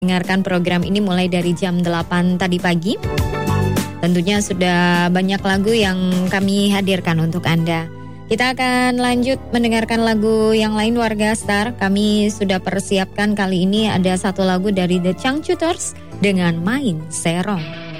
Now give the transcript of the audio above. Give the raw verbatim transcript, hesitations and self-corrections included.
Dengarkan program ini mulai dari jam delapan tadi pagi. Tentunya sudah banyak lagu yang kami hadirkan untuk Anda. Kita akan lanjut mendengarkan lagu yang lain warga Star. Kami sudah persiapkan kali ini ada satu lagu dari The Changcuters dengan Main Serong.